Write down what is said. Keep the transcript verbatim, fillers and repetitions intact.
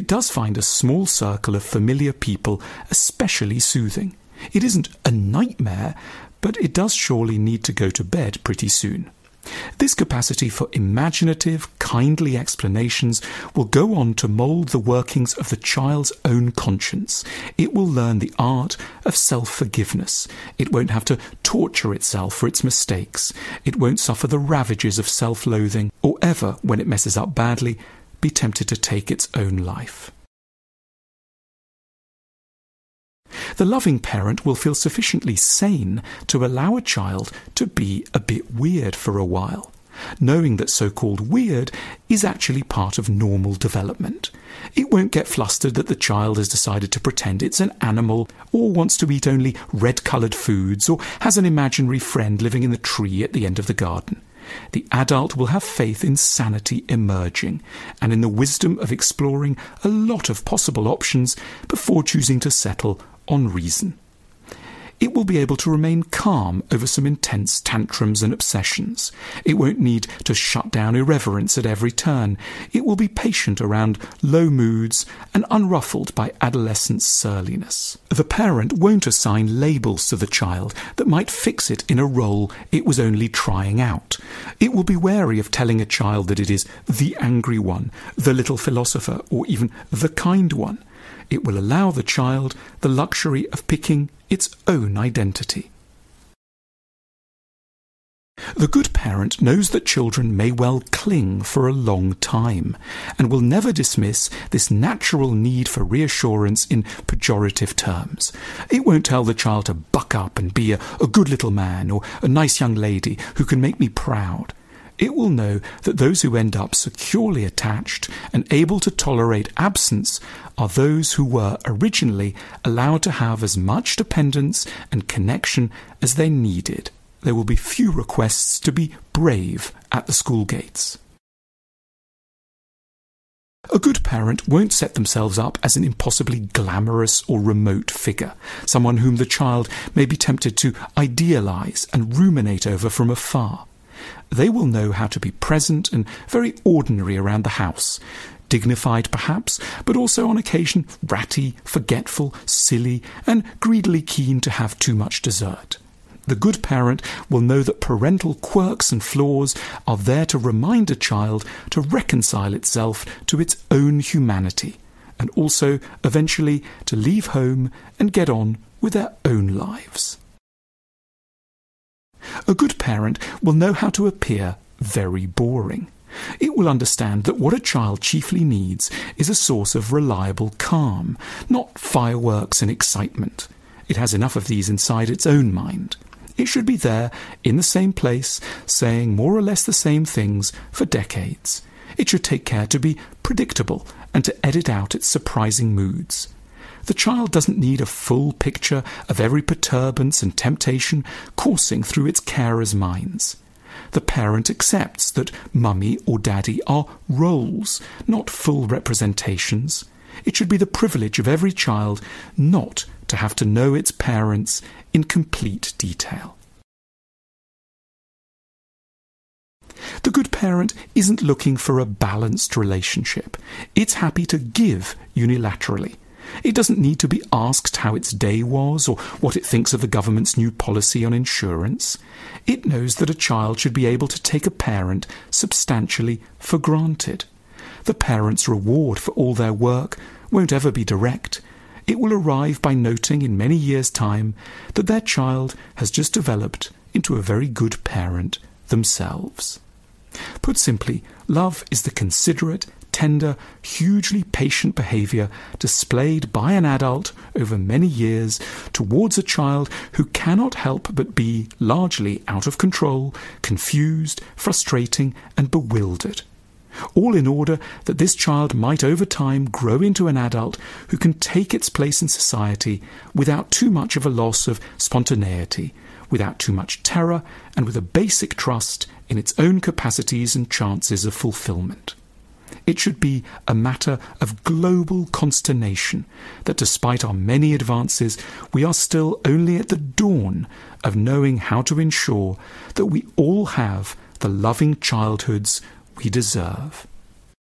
it does find a small circle of familiar people especially soothing. It isn't a nightmare, but it does surely need to go to bed pretty soon. This capacity for imaginative, kindly explanations will go on to mould the workings of the child's own conscience. It will learn the art of self-forgiveness. It won't have to torture itself for its mistakes. It won't suffer the ravages of self-loathing, or ever, when it messes up badly, be tempted to take its own life. The loving parent will feel sufficiently sane to allow a child to be a bit weird for a while, knowing that so-called weird is actually part of normal development. It won't get flustered that the child has decided to pretend it's an animal, or wants to eat only red-coloured foods, or has an imaginary friend living in the tree at the end of the garden. The adult will have faith in sanity emerging, and in the wisdom of exploring a lot of possible options before choosing to settle on reason. It will be able to remain calm over some intense tantrums and obsessions. It won't need to shut down irreverence at every turn. It will be patient around low moods and unruffled by adolescent surliness. The parent won't assign labels to the child that might fix it in a role it was only trying out. It will be wary of telling a child that it is the angry one, the little philosopher, or even the kind one. It will allow the child the luxury of picking its own identity. The good parent knows that children may well cling for a long time, and will never dismiss this natural need for reassurance in pejorative terms. It won't tell the child to buck up and be a, a good little man, or a nice young lady who can make me proud. It will know that those who end up securely attached and able to tolerate absence are those who were originally allowed to have as much dependence and connection as they needed. There will be few requests to be brave at the school gates. A good parent won't set themselves up as an impossibly glamorous or remote figure, someone whom the child may be tempted to idealize and ruminate over from afar. They will know how to be present and very ordinary around the house, dignified perhaps, but also on occasion ratty, forgetful, silly, and greedily keen to have too much dessert. The good parent will know that parental quirks and flaws are there to remind a child to reconcile itself to its own humanity, and also, eventually, to leave home and get on with their own lives. A good parent will know how to appear very boring. It will understand that what a child chiefly needs is a source of reliable calm, not fireworks and excitement. It has enough of these inside its own mind. It should be there, in the same place, saying more or less the same things for decades. It should take care to be predictable and to edit out its surprising moods. The child doesn't need a full picture of every perturbance and temptation coursing through its carers' minds. The parent accepts that mummy or daddy are roles, not full representations. It should be the privilege of every child not to have to know its parents in complete detail. The good parent isn't looking for a balanced relationship. It's happy to give unilaterally. It doesn't need to be asked how its day was or what it thinks of the government's new policy on insurance. It knows that a child should be able to take a parent substantially for granted. The parent's reward for all their work won't ever be direct. It will arrive by noting in many years' time that their child has just developed into a very good parent themselves. Put simply, love is the considerate, tender, hugely patient behaviour displayed by an adult over many years towards a child who cannot help but be largely out of control, confused, frustrating, and bewildered. All in order that this child might over time grow into an adult who can take its place in society without too much of a loss of spontaneity, without too much terror, and with a basic trust in its own capacities and chances of fulfilment. It should be a matter of global consternation that despite our many advances, we are still only at the dawn of knowing how to ensure that we all have the loving childhoods we deserve.